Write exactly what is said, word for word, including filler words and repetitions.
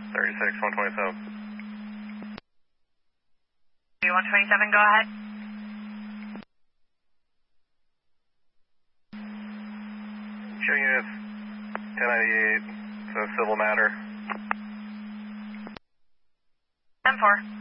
thirty-six, one twenty-seven. one twenty-seven, go ahead. Show units ten ninety-eight, so civil matter. ten four.